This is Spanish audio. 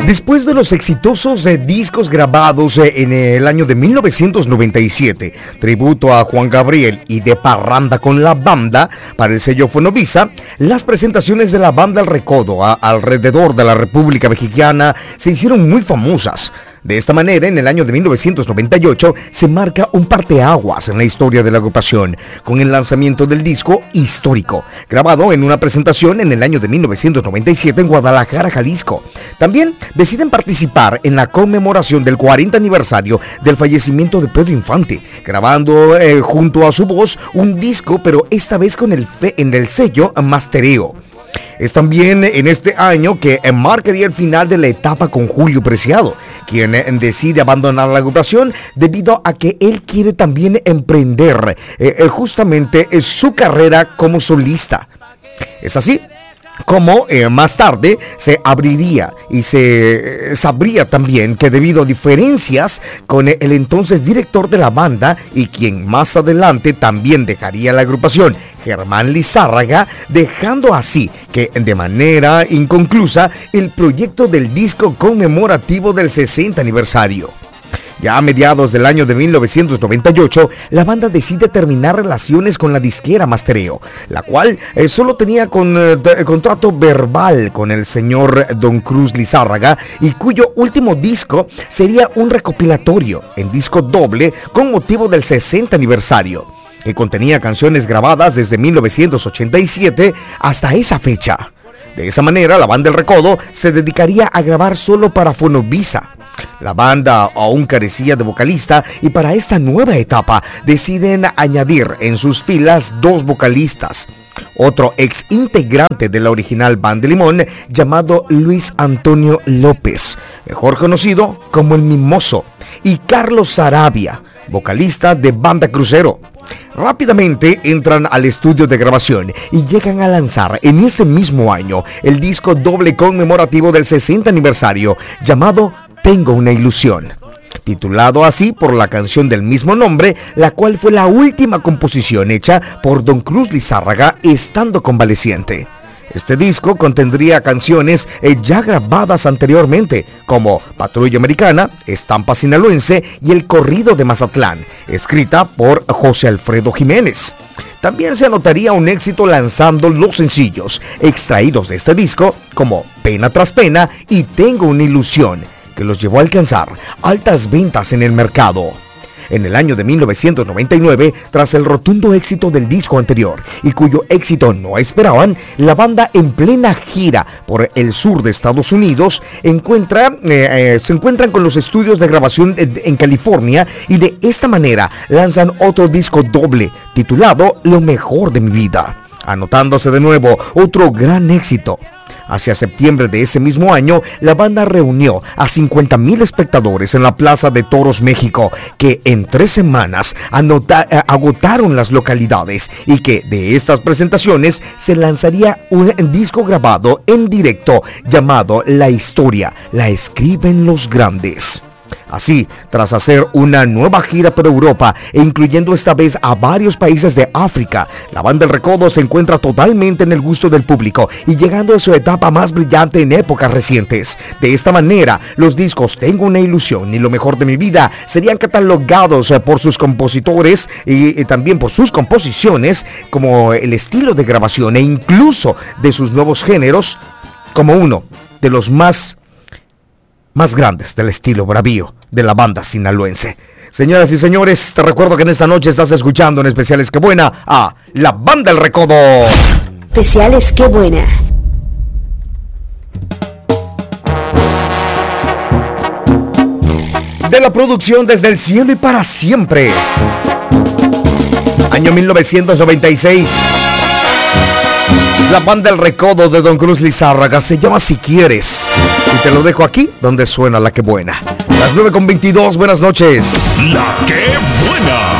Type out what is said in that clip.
Después de los exitosos discos grabados en el año de 1997, tributo a Juan Gabriel y de parranda con la banda para el sello Fonovisa, las presentaciones de la banda El Recodo alrededor de la República Mexicana se hicieron muy famosas. De esta manera, en el año de 1998 se marca un parteaguas en la historia de la agrupación, con el lanzamiento del disco Histórico, grabado en una presentación en el año de 1997 en Guadalajara, Jalisco. También deciden participar en la conmemoración del 40 aniversario del fallecimiento de Pedro Infante, grabando junto a su voz un disco, pero esta vez con el sello Mastereo. Es también en este año que marcaría el final de la etapa con Julio Preciado, quien decide abandonar la agrupación debido a que él quiere también emprender justamente su carrera como solista. Es así como más tarde se abriría y se sabría también que debido a diferencias con el entonces director de la banda y quien más adelante también dejaría la agrupación, Germán Lizárraga, dejando así que de manera inconclusa el proyecto del disco conmemorativo del 60 aniversario. Ya a mediados del año de 1998, la banda decide terminar relaciones con la disquera Mastereo, la cual solo tenía contrato verbal con el señor Don Cruz Lizárraga y cuyo último disco sería un recopilatorio en disco doble con motivo del 60 aniversario, que contenía canciones grabadas desde 1987 hasta esa fecha. De esa manera, la banda El Recodo se dedicaría a grabar solo para Fonovisa. La banda aún carecía de vocalista y para esta nueva etapa deciden añadir en sus filas 2 vocalistas. Otro ex integrante de la original Banda Limón llamado Luis Antonio López, mejor conocido como El Mimoso, y Carlos Sarabia, vocalista de Banda Crucero. Rápidamente entran al estudio de grabación y llegan a lanzar en ese mismo año el disco doble conmemorativo del 60 aniversario llamado Tengo una ilusión, titulado así por la canción del mismo nombre, la cual fue la última composición hecha por Don Cruz Lizárraga estando convaleciente. Este disco contendría canciones ya grabadas anteriormente, como Patrulla Americana, Estampa Sinaloense y El Corrido de Mazatlán, escrita por José Alfredo Jiménez. También se anotaría un éxito lanzando los sencillos extraídos de este disco, como Pena tras Pena y Tengo una ilusión, que los llevó a alcanzar altas ventas en el mercado. En el año de 1999, tras el rotundo éxito del disco anterior y cuyo éxito no esperaban, la banda en plena gira por el sur de Estados Unidos se encuentran con los estudios de grabación en California y de esta manera lanzan otro disco doble titulado Lo Mejor de Mi Vida, anotándose de nuevo otro gran éxito. Hacia septiembre de ese mismo año, la banda reunió a 50,000 espectadores en la Plaza de Toros, México, que en 3 semanas agotaron las localidades y que de estas presentaciones se lanzaría un disco grabado en directo llamado La Historia la escriben los grandes. Así, tras hacer una nueva gira por Europa e incluyendo esta vez a varios países de África, la banda El Recodo se encuentra totalmente en el gusto del público y llegando a su etapa más brillante en épocas recientes. De esta manera, los discos Tengo una ilusión y Lo Mejor de Mi Vida serían catalogados por sus compositores y también por sus composiciones, como el estilo de grabación e incluso de sus nuevos géneros, como uno de los más grandes del estilo bravío de la banda sinaloense. Señoras y señores, te recuerdo que en esta noche estás escuchando en Especiales Qué Buena a la banda El Recodo. Especiales Qué Buena. De la producción Desde el Cielo y para Siempre. Año 1996. La banda El Recodo de Don Cruz Lizárraga se llama Si Quieres. Y te lo dejo aquí donde suena la Qué Buena. Las 9:22, buenas noches. La Qué Buena.